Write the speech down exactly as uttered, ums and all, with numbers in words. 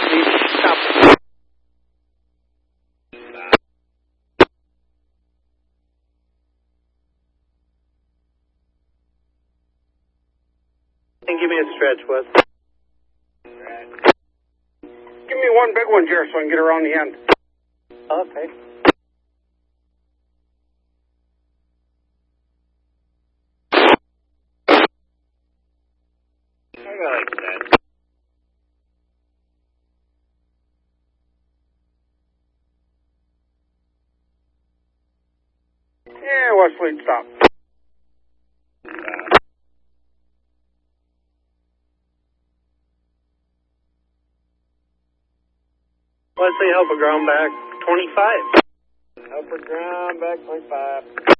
Wesley, stop. And give me a stretch, Wes. Give me one big one, Jer, so I can get around the end. Okay. I like that. Yeah, Wesley, stop. Wesley, help a ground back. twenty-five. Upper ground, back twenty-five.